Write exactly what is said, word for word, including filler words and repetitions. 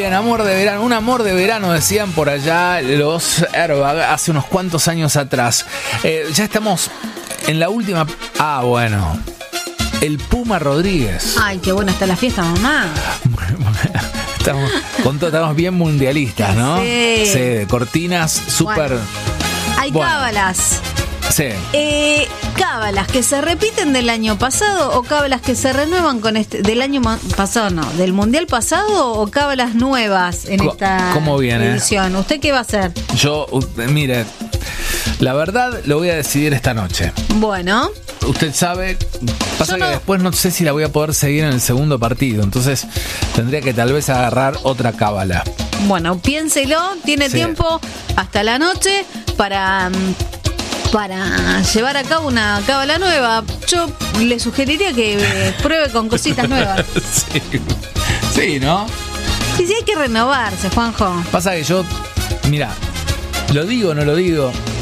bien, amor de verano. Un amor de verano, decían por allá los Airbag hace unos cuantos años atrás. Eh, ya estamos en la última... Ah, bueno. El Puma Rodríguez. Ay, qué buena está la fiesta, mamá. Estamos, con todo, estamos bien mundialistas, ¿no? Sí. Sí, cortinas súper... Bueno, hay bueno. cábalas. Sí. Eh, cábalas que se repiten del año pasado o cábalas que se renuevan con este del año ma- pasado, no, del mundial pasado o cábalas nuevas en Co- esta ¿cómo viene? edición. ¿Usted qué va a hacer? Yo, uh, mire, la verdad lo voy a decidir esta noche. Bueno, Usted sabe, pasa Yo que no- después no sé si la voy a poder seguir en el segundo partido, entonces tendría que tal vez agarrar otra cábala. bueno, piénselo, tiene Sí. tiempo hasta la noche para mm, para llevar a cabo una cábala nueva. Yo le sugeriría que eh, pruebe con cositas nuevas. Sí. Sí, ¿no? Y si hay que renovarse, Juanjo. Pasa que yo, mira, lo digo o no lo digo,